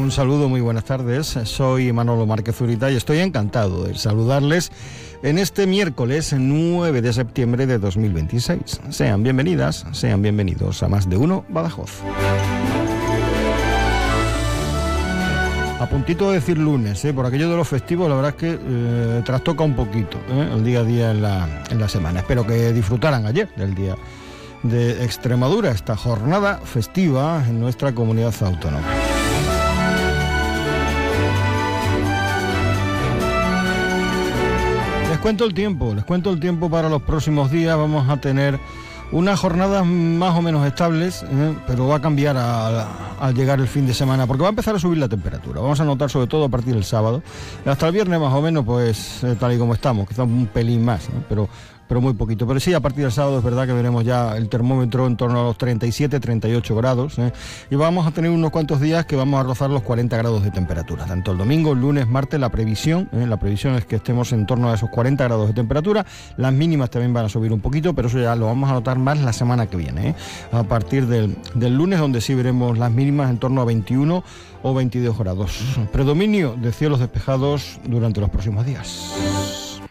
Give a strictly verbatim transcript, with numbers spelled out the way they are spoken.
Un saludo, muy buenas tardes. Soy Manolo Márquez Zurita y estoy encantado de saludarles en este miércoles nueve de septiembre de dos mil veintiséis. Sean bienvenidas, sean bienvenidos a Más de Uno Badajoz. A puntito de decir lunes, ¿eh? Por aquello de los festivos, la verdad es que eh, trastoca un poquito ¿eh? el día a día en la, en la semana. Espero que disfrutaran ayer del Día de Extremadura, esta jornada festiva en nuestra comunidad autónoma. Les cuento el tiempo, les cuento el tiempo para los próximos días. Vamos a tener unas jornadas más o menos estables, ¿eh? pero va a cambiar al llegar el fin de semana, porque va a empezar a subir la temperatura. Vamos a notar sobre todo a partir del sábado, hasta el viernes más o menos, pues eh, tal y como estamos, quizás un pelín más, ¿no? pero... pero muy poquito, pero sí, a partir del sábado es verdad que veremos ya el termómetro en torno a los treinta y siete, treinta y ocho grados, ¿eh? y vamos a tener unos cuantos días que vamos a rozar los cuarenta grados de temperatura, tanto el domingo, el lunes, martes, la previsión, ¿eh? la previsión es que estemos en torno a esos cuarenta grados de temperatura. Las mínimas también van a subir un poquito, pero eso ya lo vamos a notar más la semana que viene, ¿eh? a partir del, del lunes, donde sí veremos las mínimas en torno a veintiuno o veintidós grados. Predominio de cielos despejados durante los próximos días.